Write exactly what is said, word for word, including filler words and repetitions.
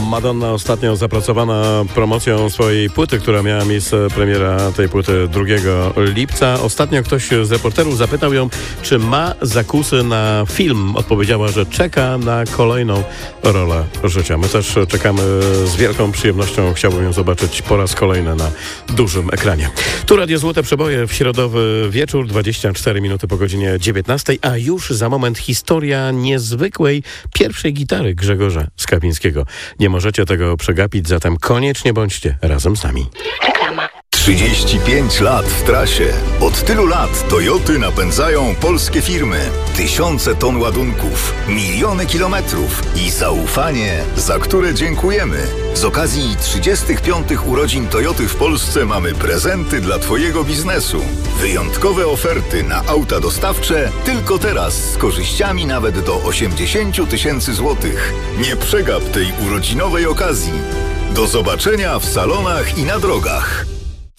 Madonna ostatnio zapracowana promocją swojej płyty, która miała miejsce, premiera tej płyty drugiego lipca. Ostatnio ktoś z reporterów zapytał ją, czy ma zakusy na film. Odpowiedziała, że czeka na kolejną rolę życia. My też czekamy z wielką przyjemnością. Chciałbym ją zobaczyć po raz kolejny na dużym ekranie. Tu Radio Złote Przeboje w środowy wieczór, dwadzieścia cztery minuty po godzinie dziewiętnastej, a już za moment historia niezwykłej pierwszej gitary Grzegorza Skawińskiego. Nie możecie tego przegapić, zatem koniecznie bądźcie razem z nami. Reklama. trzydzieści pięć lat w trasie. Od tylu lat Toyoty napędzają polskie firmy. Tysiące ton ładunków, miliony kilometrów i zaufanie, za które dziękujemy. Z okazji trzydziestych piątych urodzin Toyoty w Polsce mamy prezenty dla Twojego biznesu. Wyjątkowe oferty na auta dostawcze tylko teraz z korzyściami nawet do osiemdziesiąt tysięcy złotych. Nie przegap tej urodzinowej okazji. Do zobaczenia w salonach i na drogach.